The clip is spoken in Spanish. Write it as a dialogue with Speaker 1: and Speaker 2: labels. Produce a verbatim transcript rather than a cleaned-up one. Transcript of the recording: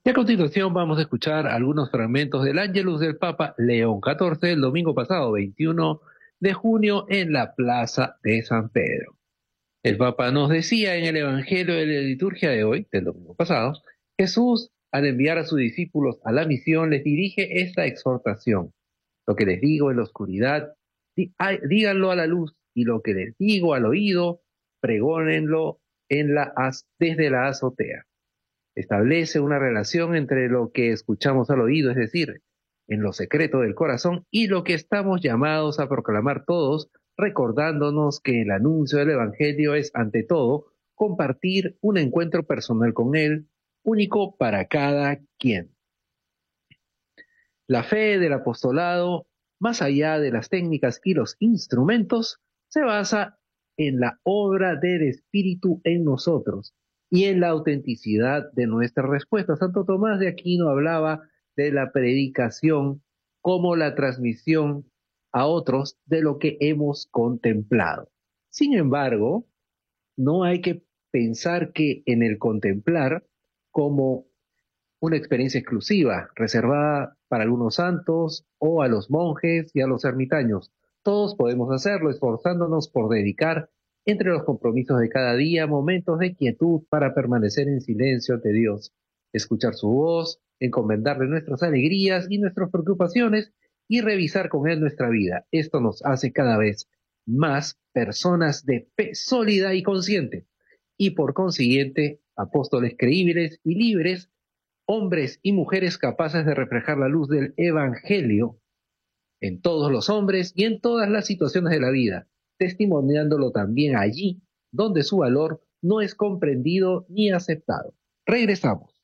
Speaker 1: Y a continuación vamos a escuchar algunos fragmentos del Ángelus del Papa León catorce el domingo pasado, veintiuno de junio, en la Plaza de San Pedro. El Papa nos decía en el Evangelio de la liturgia de hoy, del domingo pasado, Jesús, al enviar a sus discípulos a la misión, les dirige esta exhortación. Lo que les digo en la oscuridad, díganlo a la luz, y lo que les digo al oído, pregónenlo en la, desde la azotea. Establece una relación entre lo que escuchamos al oído, es decir, en lo secreto del corazón, y lo que estamos llamados a proclamar todos, recordándonos que el anuncio del Evangelio es, ante todo, compartir un encuentro personal con Él, único para cada quien. La fe del apostolado, más allá de las técnicas y los instrumentos, se basa en la obra del Espíritu en nosotros y en la autenticidad de nuestra respuesta. Santo Tomás de Aquino hablaba de la predicación como la transmisión a otros de lo que hemos contemplado. Sin embargo, no hay que pensar que en el contemplar como una experiencia exclusiva, reservada para algunos santos o a los monjes y a los ermitaños. Todos podemos hacerlo, esforzándonos por dedicar, entre los compromisos de cada día, momentos de quietud para permanecer en silencio ante Dios, escuchar su voz, encomendarle nuestras alegrías y nuestras preocupaciones y revisar con Él nuestra vida. Esto nos hace cada vez más personas de fe sólida y consciente, y por consiguiente, apóstoles creíbles y libres, hombres y mujeres capaces de reflejar la luz del Evangelio en todos los hombres y en todas las situaciones de la vida, testimoniándolo también allí donde su valor no es comprendido ni aceptado. Regresamos.